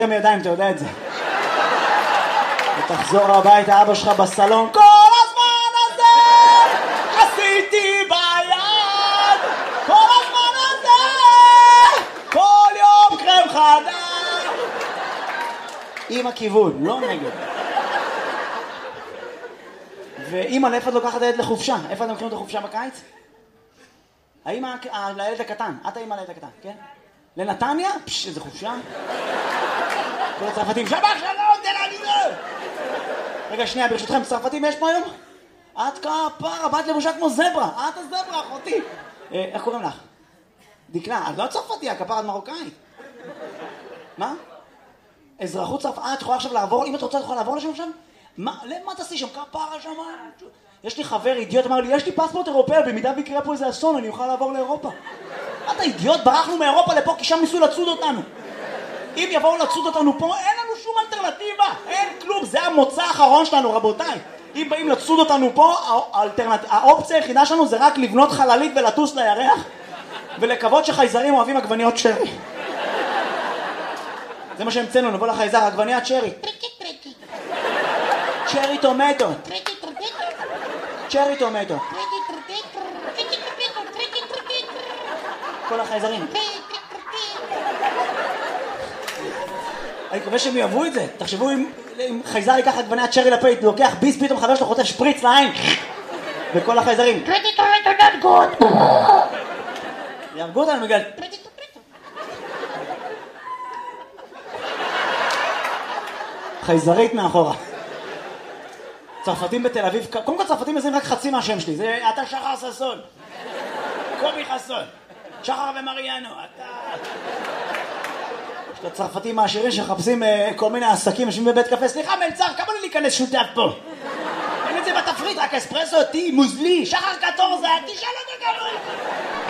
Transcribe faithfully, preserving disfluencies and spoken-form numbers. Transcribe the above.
עם ידיים, אתה יודע את זה. ותחזור הביתה, אבא שלך בסלון, כל הזמן הזה עשיתי ביד, כל הזמן הזה, כל יום קרם חדש. עם הכיוון, לא נגד. ואמא, לאיפה את לוקחת הילד לחופשה? איפה אתם לוקחים את החופשה בקיץ? האמא לילד הקטן, את האמא לילד הקטן, כן? לנתניה? פש, איזה חופשה. כל הצרפתים, שבח שלום, תל אביב. רגע, שנייה, ברשותכם, צרפתים יש פה היום? את כפרה, באת לבושה כמו זברה. את הזברה, אחותי. איך קוראים לך? דקלה, את לא צרפתיה, כפרה, את מרוקאית. מה? אזרחות צרפת, את יכולה עכשיו לעבור, אם את רוצה, את יכולה לעבור לשם שם? מה, למה תעשי שם? כפרה שם? יש לי חבר אידיוט, אמר לי, יש לי פספורט אירופאי, במידה ויקרה פה איזה אסון, אני אוכל לעבור לאירופה. אתה אידיוט, ברחנו מאירופה לפה, כי שם ניסו לצוד אותנו. אם יבואו לצוד אותנו פה, אין לנו שום אלטרנטיבה, אין כלום, זה המוצא האחרון שלנו, רבותיי. אם באים לצוד אותנו פה, האלטרנט... האופציה היחידה שלנו זה רק לבנות חללית ולטוס לירח, ולקוות שחייזרים אוהבים עגבניות צ'רי. זה מה שהמצאנו, נבוא לחייזר, עגבניית צ'רי. צ'רי טומטו. צ'רי טומטו. כל החייזרים. אני מקווה שהם יאהבו את זה. תחשבו אם חייזר ייקח עגבניית צ'רי לפה, לוקח ביס, פתאום חבר שלו חוטף שפריץ לעין. וכל החייזרים. יהרגו אותנו בגלל... חייזרית מאחורה. צרפתים בתל אביב, קודם כל צרפתים מזים רק חצי מהשם שלי, זה אתה שחר ססון, קובי חסון, שחר ומריאנו, אתה... יש את הצרפתים העשירים שחפשים uh, כל מיני עסקים, יושבים בבית קפה, סליחה מלצר, כמה לי להיכנס שותף פה? אין את זה בתפריט, רק אספרסו, טי, מוזלי, שחר קטורזה, תשאל אותו כמה.